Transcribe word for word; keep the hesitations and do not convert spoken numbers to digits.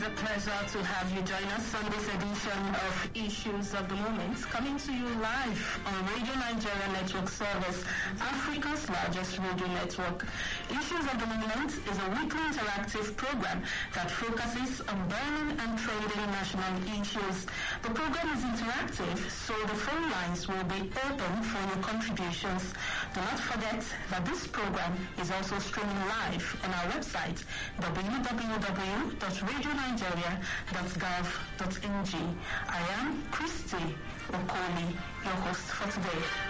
It's a pleasure to have you join us on this edition of Issues of the Moment, coming to you live on Radio Nigeria Network Service, Africa's largest radio network. Issues of the Moment is a weekly interactive program that focuses on burning and trending national issues. The program is interactive, so the phone lines will be open for your contributions. Do not forget that this program is also streaming live on our website, w w w dot radio nigeria dot gov dot n g. I am Christy Okoli, your host for today.